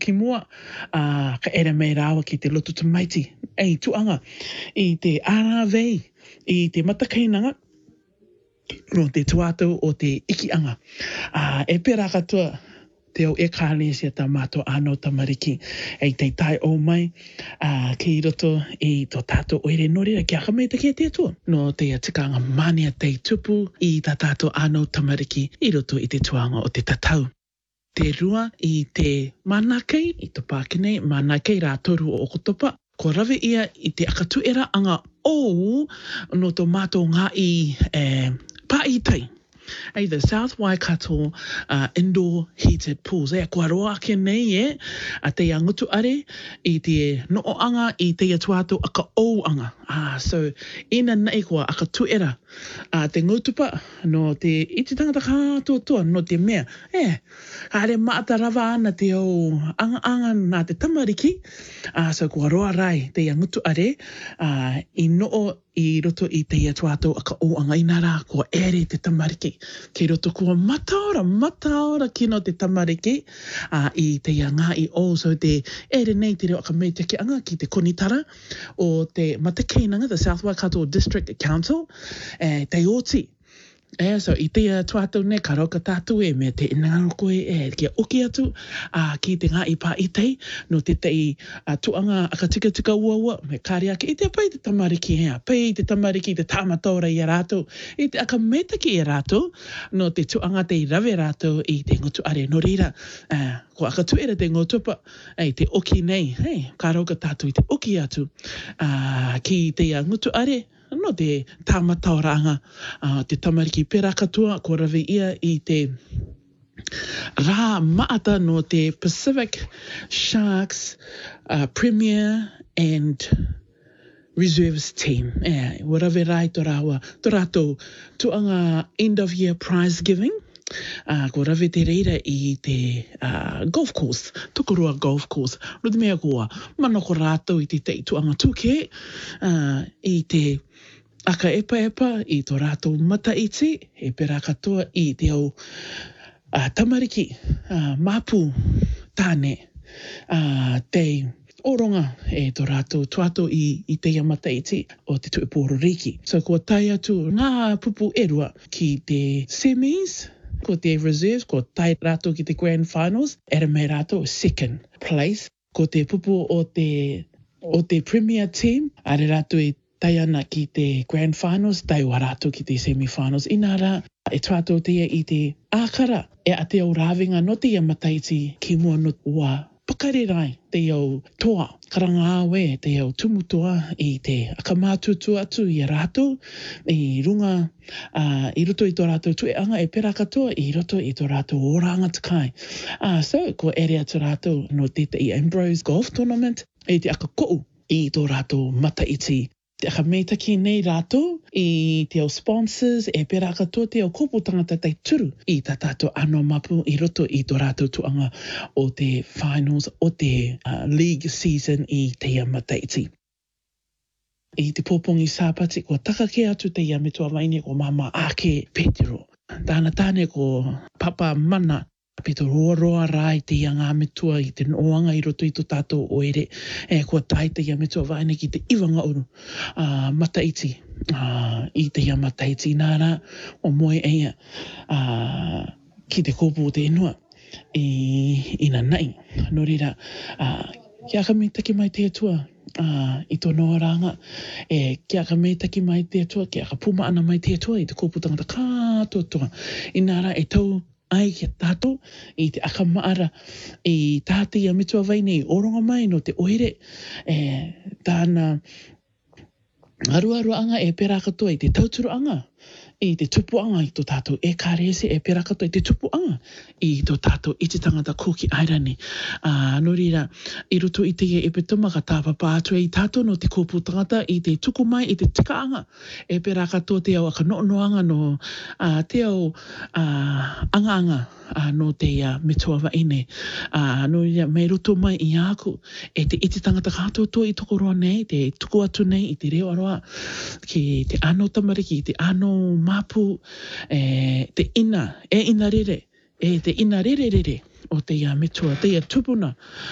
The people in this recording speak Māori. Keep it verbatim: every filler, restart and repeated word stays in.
ki mua uh, ka ere mei rawa ki te lotu tamaiti. Ei, tuanga i te ara vei, i te matakainanga, no te tuatau o te ikianga. Uh, e pera katoa te o e kālesia ta mātou anō tamariki. Ei te tai o mai, uh, ki roto i tō tātou oere norira ki aka mei te kia te atua. No te atikanga mania te tupu i tā tātou anō tamariki i roto i te tuanga o te tatau. Te rua i te manakei, i tō Pākene, manakei rā toru o Okotopa. Ko rawe ia i te akatuera anga o no tō mātou ngā i eh, Pāitai. Ei, the South Waikato uh, indoor heated pools. Ea, kua roa ake nei e, a te angutu are, i te nooanga, i te atuato aka ouanga. Ah, so, ina nei kua aka tuera, uh, te ngutupa, no te iti tangata kātua tua, no te mea. E, haere maata rawa ana te o anga-anga nā te tamariki. Ah, so, kua roa rai, te angutu are, uh, i noo i roto i te atuato aka ouanga ina rā, kua ere te tamariki. Ki roto kua mataora, mataora kino te tamariki uh, i te ngā i o, so te ere nei te reo aka mei te ke anga ki te konitara o te matakainanga, the South Waikato District Council, eh, te oti. Eh, so i te tuatau ne karoka tātou e me te inangaro koe e kia oki atu uh, ki te ngā i Pāitai no te te uh, tuanga aka tika tika ua ua me kāre ake i te pai te tamariki hea, pai te tamariki te tāmataora i a rātou i te aka metaki i a rātou no te tuanga te rawe rātou i te ngutu are no reira uh, ko aka tuera te ngotupa ei te oki nei, hei, karoka tātou i te oki atu uh, ki te uh, ngutu are no te tāmataoranga, uh, te tamariki pera katoa, ko rawe ia i te rā maata no te Pacific Sharks uh, Premier and Reserves team. E, wa rawe rai tō rāua, tō rātou tuanga end of year prize giving. Uh, ko rawe te reira i te uh, golf course, Tukurua golf course. Ruti mea kua, mana ko rātou i te te tuanga tūke, uh, i te aka epa epa i tō rātou mataiti, e pera katoa i te au uh, tamariki, uh, mapu tāne, uh, te oronga e tō rātou tuato i, i te mataiti o te tuiporo riki. So kua tai atu ngā pupu erua ki te semis, ko te reserves, ko tai rātou ki te grand finals, era mei rātou second place. Ko te pupu o te, o te premier team, are rātou i tai ana ki te grand finals, tai wa rātou ki te semi-finals. Inara, e tuatou tia i te ākara, e a te au rāwinga no te mataiti ki mua no ua pakare rai, te au toa, karanga awe, te au tumutoa i te akamātutu atu i a rātou, i runga, uh, i roto i tō rātou tueanga e pera katoa, i roto i tō rātou oranga takai. Uh, so, ko ere atu rātou no te te i Ambrose Golf Tournament, e te aka kou i tō rātou mataiti. Te aka meitaki nei rātou i te au sponsors e pera katoa te au kopo tangata tai turu i tā tātou anō mapu i roto i tō rātou tuanga o te finals o te uh, league season i te mataiti. I te pōpongi sāpati ko takake atu te ia me tua waine ko mama ake Petero. Tāna tāne ko papa mana Pito roa roa rai te ia ngā metua i te oanga i roto i tō tātou oere. E kua tai te ia metua vaina ki te iwanga uru uh, mataiti. Uh, I te ia mataiti nāra o moe eia uh, ki te kōpū te inua i, i nā nei. Nō reira, uh, kia ka me taki mai te atua uh, i tō noaranga. E kia ka me taki mai te atua, kia ka puma ana mai te atua i te kōpū tangata kātua toa. I nāra e tau ai kia tātou i te akamaara i tātia mitua vaine i oronga mai no te oere e, tāna aruaruanga e pera katoa i te tauturuanga i te tupuanga i tō tātou e kārese e pera katoa i te tupuanga i tō tātou i te tangata Kuki Airani. Uh, no reira, i roto i te e epetuma ka tāpapa atua i tātou no te kōpū tangata i te tuku mai i te tikaanga e pera katoa te au aka noonoanga no uh, te au uh, anga-anga uh, no te uh, metua waine. Uh, no reira, mei roto mai i aku e te iti tangata kātou toa i toko roa nei, te tuku atu nei i te reo aroa ki te ano tamariki, te ano mapu, e, te ina, e ina rere, e te ina rere rere o te ia metua, te ia tupuna